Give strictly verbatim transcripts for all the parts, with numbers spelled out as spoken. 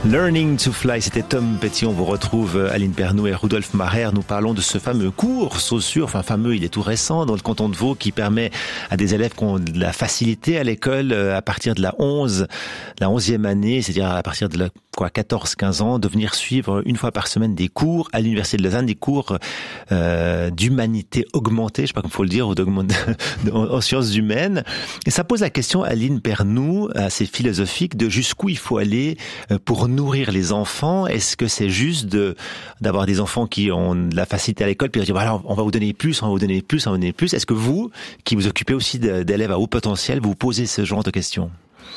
Learning to Fly, c'était Tom Petty. On vous retrouve Aline Pernoud et Rudolf Maher. Nous parlons de ce fameux cours Saussure, enfin fameux, il est tout récent, dans le canton de Vaud, qui permet à des élèves qui ont de la facilité à l'école à partir de la onze, la onzième année, c'est-à-dire à partir de la quoi, quatorze quinze ans, de venir suivre une fois par semaine des cours à l'Université de Lausanne, des cours euh, d'humanité augmentée, je sais pas comment il faut le dire, ou en sciences humaines. Et ça pose la question, Aline Pernoud, assez philosophique, de jusqu'où il faut aller pour nourrir les enfants. Est-ce que c'est juste de d'avoir des enfants qui ont de la facilité à l'école, puis de dire voilà, on va vous donner plus, on va vous donner plus, on va vous donner plus. Est-ce que vous, qui vous occupez aussi d'élèves à haut potentiel, vous posez ce genre de questions?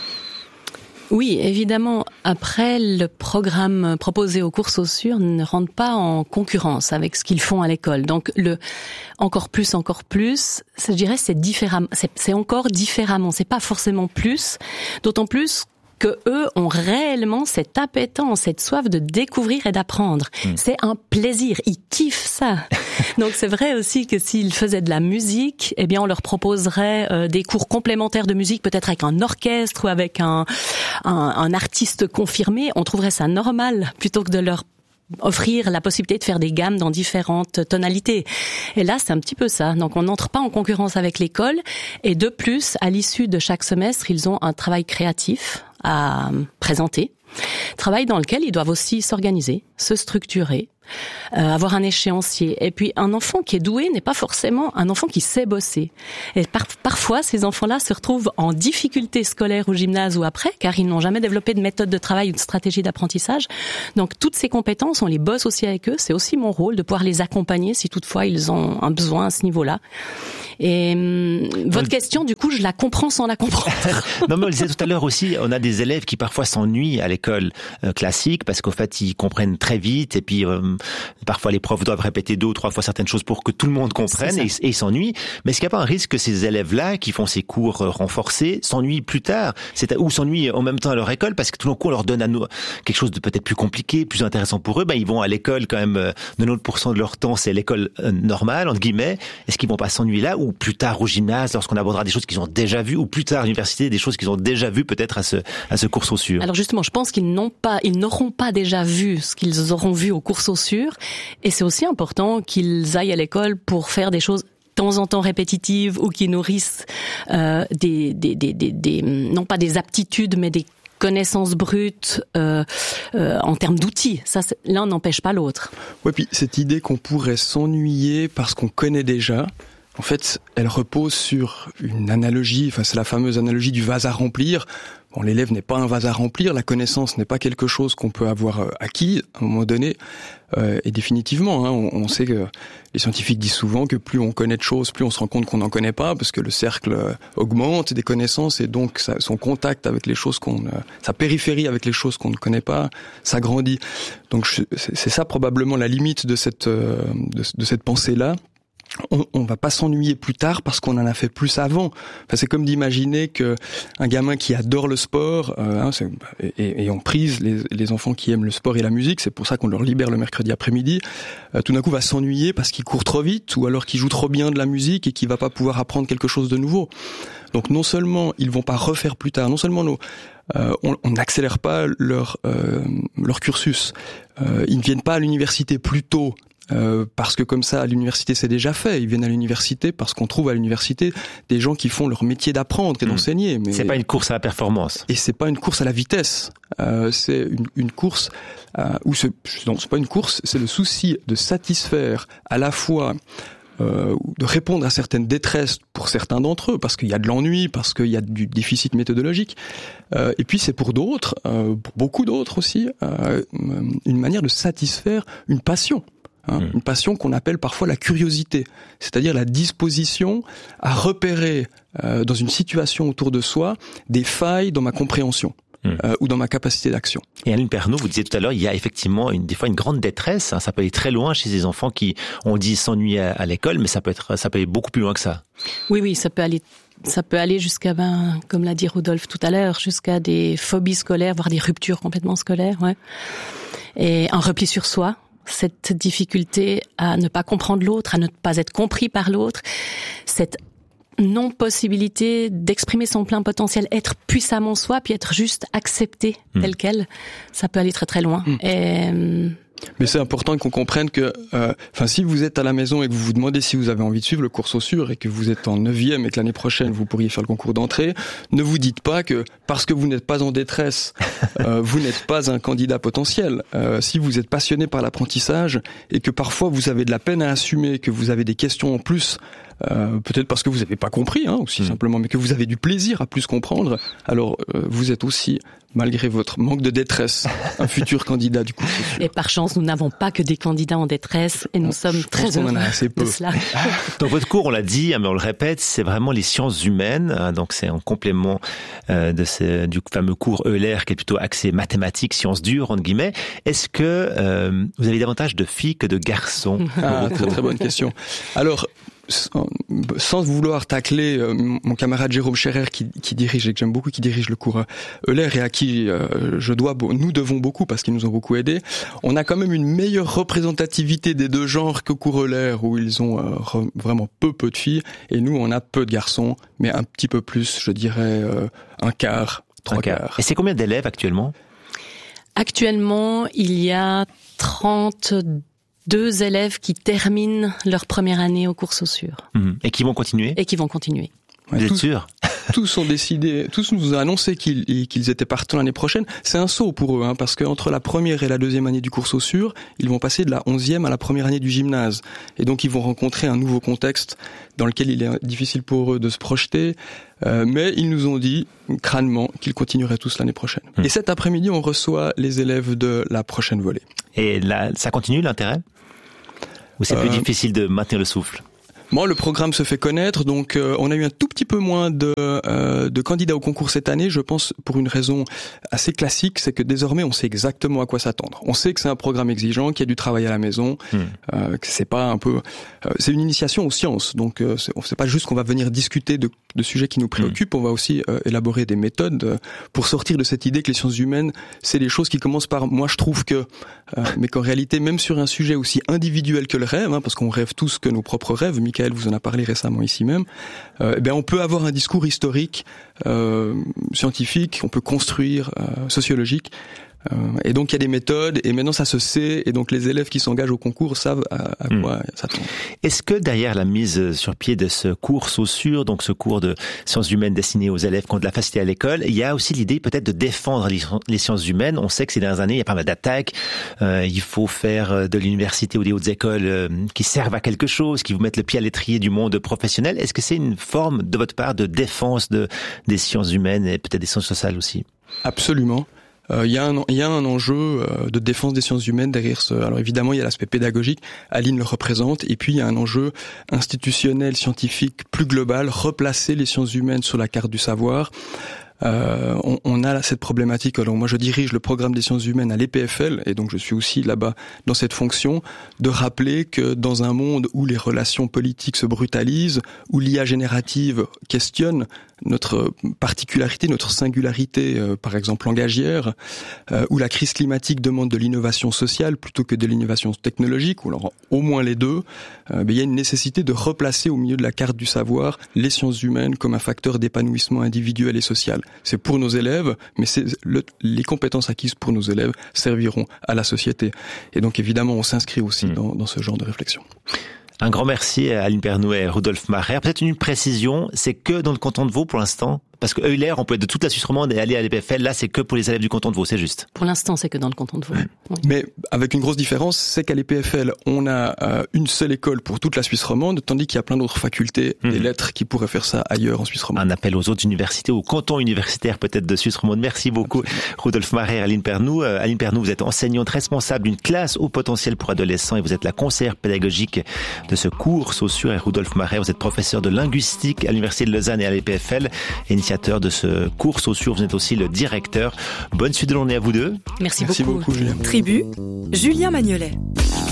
Oui, évidemment. Après, le programme proposé au cours Saussure ne rentre pas en concurrence avec ce qu'ils font à l'école. Donc, le encore plus, encore plus, je dirais, c'est différemment, c'est, c'est encore différemment. C'est pas forcément plus, d'autant plus que eux ont réellement cette appétence, cette soif de découvrir et d'apprendre. Mmh. C'est un plaisir, ils kiffent ça. Donc c'est vrai aussi que s'ils faisaient de la musique, eh bien on leur proposerait euh, des cours complémentaires de musique, peut-être avec un orchestre ou avec un, un, un artiste confirmé. On trouverait ça normal plutôt que de leur offrir la possibilité de faire des gammes dans différentes tonalités. Et là, c'est un petit peu ça. Donc, on n'entre pas en concurrence avec l'école. Et de plus, à l'issue de chaque semestre, ils ont un travail créatif à présenter. Travail dans lequel ils doivent aussi s'organiser, se structurer, euh, avoir un échéancier. Et puis, un enfant qui est doué n'est pas forcément un enfant qui sait bosser. Et par, parfois, ces enfants-là se retrouvent en difficulté scolaire au gymnase ou après, car ils n'ont jamais développé de méthode de travail ou de stratégie d'apprentissage. Donc, toutes ces compétences, on les bosse aussi avec eux. C'est aussi mon rôle de pouvoir les accompagner si toutefois ils ont un besoin à ce niveau-là. Et hum, votre question, du coup, je la comprends sans la comprendre. Non, mais on le disait tout à l'heure aussi, on a des élèves qui parfois s'ennuient à l'école euh, classique parce qu'au fait, ils comprennent très vite et puis euh, parfois les profs doivent répéter deux ou trois fois certaines choses pour que tout le monde comprenne et, et ils s'ennuient. Mais est-ce qu'il n'y a pas un risque que ces élèves-là qui font ces cours renforcés s'ennuient plus tard, c'est, ou s'ennuient en même temps à leur école parce que tout d'un coup on leur donne à nous quelque chose de peut-être plus compliqué, plus intéressant pour eux, ben ils vont à l'école quand même, euh, quatre-vingt-dix pour cent de leur temps c'est l'école euh, normale, entre guillemets. Est-ce qu'ils vont pas s'ennuyer là, ou plus tard au gymnase lorsqu'on abordera des choses qu'ils ont déjà vues, ou plus tard à l'université des choses qu'ils ont déjà vues peut-être à ce, à ce cours Saussure? Alors justement, je pense qu'ils n'ont pas, ils n'auront pas déjà vu ce qu'ils auront vu au cours Saussure, et c'est aussi important qu'ils aillent à l'école pour faire des choses de temps en temps répétitives ou qui nourrissent euh, des, des, des, des, des, non pas des aptitudes, mais des connaissances brutes euh, euh, en termes d'outils. Ça, l'un n'empêche pas l'autre. Ouais, puis cette idée qu'on pourrait s'ennuyer parce qu'on connaît déjà, en fait, elle repose sur une analogie, enfin c'est la fameuse analogie du vase à remplir. Bon, l'élève n'est pas un vase à remplir, la connaissance n'est pas quelque chose qu'on peut avoir acquis à un moment donné. Euh, et définitivement, hein, on, on sait que les scientifiques disent souvent que plus on connaît de choses, plus on se rend compte qu'on n'en connaît pas, parce que le cercle augmente des connaissances et donc ça, son contact avec les choses qu'on, sa périphérie avec les choses qu'on ne connaît pas, s'agrandit. Donc je, c'est, c'est ça probablement la limite de cette de, de cette pensée-là. On, on va pas s'ennuyer plus tard parce qu'on en a fait plus avant. Enfin, c'est comme d'imaginer que un gamin qui adore le sport, euh, hein, c'est, et, et on prise les, les enfants qui aiment le sport et la musique, c'est pour ça qu'on leur libère le mercredi après-midi, euh, tout d'un coup va s'ennuyer parce qu'il court trop vite ou alors qu'il joue trop bien de la musique et qu'il va pas pouvoir apprendre quelque chose de nouveau. Donc non seulement ils vont pas refaire plus tard, non seulement nos Euh, on n'accélère pas leur euh, leur cursus. Euh, ils ne viennent pas à l'université plus tôt euh, parce que comme ça à l'université c'est déjà fait. Ils viennent à l'université parce qu'on trouve à l'université des gens qui font leur métier d'apprendre et mmh. d'enseigner. Mais c'est pas une course à la performance. Et c'est pas une course à la vitesse. Euh, c'est une, une course euh, où c'est non, c'est pas une course. C'est le souci de satisfaire à la fois Euh, de répondre à certaines détresses pour certains d'entre eux, parce qu'il y a de l'ennui, parce qu'il y a du déficit méthodologique. Euh, et puis c'est pour d'autres, euh, pour beaucoup d'autres aussi, euh, une manière de satisfaire une passion. Hein, mmh. Une passion qu'on appelle parfois la curiosité, c'est-à-dire la disposition à repérer euh, dans une situation autour de soi des failles dans ma compréhension. Mmh. Euh, ou dans ma capacité d'action. Et Aline Pernoud, vous disiez tout à l'heure, il y a effectivement une, des fois une grande détresse. Hein, ça peut aller très loin chez ces enfants qui, on dit, s'ennuient à, à l'école, mais ça peut être, ça peut aller beaucoup plus loin que ça. Oui, oui, ça peut aller, ça peut aller jusqu'à, ben, comme l'a dit Rudolf tout à l'heure, jusqu'à des phobies scolaires, voire des ruptures complètement scolaires, ouais. Et un repli sur soi. Cette difficulté à ne pas comprendre l'autre, à ne pas être compris par l'autre, cette non-possibilité d'exprimer son plein potentiel, être puissamment soi, puis être juste accepté mmh. tel quel, ça peut aller très très loin. Mmh. Et... Mais c'est important qu'on comprenne que, enfin, euh, si vous êtes à la maison et que vous vous demandez si vous avez envie de suivre le cours Saussure et que vous êtes en neuvième et que l'année prochaine vous pourriez faire le concours d'entrée, ne vous dites pas que parce que vous n'êtes pas en détresse, euh, vous n'êtes pas un candidat potentiel. Euh, si vous êtes passionné par l'apprentissage et que parfois vous avez de la peine à assumer, que vous avez des questions en plus, euh, peut-être parce que vous n'avez pas compris, hein, aussi mmh. simplement, mais que vous avez du plaisir à plus comprendre, alors euh, vous êtes aussi, malgré votre manque de détresse, un futur candidat du coup. Et par chance, nous n'avons pas que des candidats en détresse et nous bon, sommes très heureux de cela. Dans votre cours, on l'a dit, mais on le répète, c'est vraiment les sciences humaines. Donc c'est en complément euh, de ce, du fameux cours Euler qui est plutôt axé mathématiques, sciences dures entre guillemets. Est-ce que euh, vous avez davantage de filles que de garçons? Ah, très très bonne question. Alors. Sans vouloir tacler euh, mon camarade Jérôme Scherer qui, qui dirige et que j'aime beaucoup, qui dirige le cours Euler et à qui euh, je dois, nous devons beaucoup parce qu'ils nous ont beaucoup aidés, on a quand même une meilleure représentativité des deux genres qu'au cours Euler où ils ont euh, re, vraiment peu peu de filles et nous on a peu de garçons, mais un petit peu plus, je dirais euh, un quart, trois un quarts. Quart. Et c'est combien d'élèves actuellement? Actuellement, il y a trente-deux Deux élèves qui terminent leur première année au cours Saussure. Mmh. Et qui vont continuer? Et qui vont continuer. Ouais, Vous êtes sûr? Tous ont décidé, tous nous ont annoncé qu'ils, qu'ils étaient partants l'année prochaine. C'est un saut pour eux, hein, parce que entre la première et la deuxième année du cours Saussure, ils vont passer de la onzième à la première année du gymnase. Et donc ils vont rencontrer un nouveau contexte dans lequel il est difficile pour eux de se projeter. Euh, mais ils nous ont dit, crânement, qu'ils continueraient tous l'année prochaine. Mmh. Et cet après-midi, on reçoit les élèves de la prochaine volée. Et là, ça continue l'intérêt? Ou c'est plus euh... difficile de maintenir le souffle? Moi, le programme se fait connaître, donc euh, on a eu un tout petit peu moins de, euh, de candidats au concours cette année, je pense pour une raison assez classique, c'est que désormais on sait exactement à quoi s'attendre. On sait que c'est un programme exigeant, qu'il y a du travail à la maison, mmh. euh, que c'est pas un peu, euh, c'est une initiation aux sciences, donc euh, c'est, c'est pas juste qu'on va venir discuter de, de sujets qui nous préoccupent, mmh. on va aussi euh, élaborer des méthodes euh, pour sortir de cette idée que les sciences humaines, c'est des choses qui commencent par, moi je trouve que, euh, mais qu'en réalité même sur un sujet aussi individuel que le rêve, hein, parce qu'on rêve tous que nos propres rêves, Michael vous en a parlé récemment ici même, euh, eh bien on peut avoir un discours historique, euh, scientifique, on peut construire, euh, sociologique, euh, et donc il y a des méthodes, et maintenant ça se sait, et donc les élèves qui s'engagent au concours savent à, à quoi mmh. s'attendre. Est-ce que derrière la mise sur pied de ce cours Saussure, donc ce cours de sciences humaines destiné aux élèves qui ont de la facilité à l'école, il y a aussi l'idée peut-être de défendre les sciences humaines? On sait que ces dernières années, il y a pas mal d'attaques, euh, il faut faire de l'université ou des hautes écoles euh, qui servent à quelque chose, qui vous mettent le pied à l'étrier du monde professionnel. Est-ce que c'est une forme de votre part de défense de, des sciences humaines et peut-être des sciences sociales aussi? Absolument. Il euh, y a un, il y a un enjeu euh, de défense des sciences humaines derrière ce. Alors évidemment, il y a l'aspect pédagogique, Aline le représente, et puis il y a un enjeu institutionnel, scientifique, plus global, replacer les sciences humaines sur la carte du savoir. Euh, on, on a cette problématique. Alors moi, je dirige le programme des sciences humaines à l'E P F L, et donc je suis aussi là-bas dans cette fonction de rappeler que dans un monde où les relations politiques se brutalisent, où l'I A générative questionne notre particularité, notre singularité, euh, par exemple langagière, euh, où la crise climatique demande de l'innovation sociale plutôt que de l'innovation technologique, ou alors au moins les deux, euh, ben, il y a une nécessité de replacer au milieu de la carte du savoir les sciences humaines comme un facteur d'épanouissement individuel et social. C'est pour nos élèves, mais c'est le, les compétences acquises pour nos élèves serviront à la société. Et donc évidemment, on s'inscrit aussi mmh. dans, dans ce genre de réflexion. Un grand merci à Aline Pernou et Rudolf Maher. Peut-être une précision, c'est que dans le canton de Vaud pour l'instant? Parce que Euler, on peut être de toute la Suisse romande et aller à l'E P F L. Là, c'est que pour les élèves du canton de Vaud, c'est juste. Pour l'instant, c'est que dans le canton de Vaud. Oui. Mais avec une grosse différence, c'est qu'à l'E P F L, on a euh, une seule école pour toute la Suisse romande, tandis qu'il y a plein d'autres facultés mmh. des lettres qui pourraient faire ça ailleurs en Suisse romande. Un appel aux autres universités, aux cantons universitaires peut-être de Suisse romande. Merci beaucoup, Absolument. Rudolf Maher, Aline Pernou. Euh, Aline Pernou, vous êtes enseignante responsable d'une classe au potentiel pour adolescents et vous êtes la conseillère pédagogique de ce cours Saussure. Et Rudolf Maher, vous êtes professeur de linguistique à l'Université de Lausanne et à l'E P F L, initiateur de ce cours Saussure, vous êtes aussi le directeur. Bonne suite de journée à vous deux. Merci, Merci beaucoup. beaucoup, Julien. Tribu, Julien Magnolet.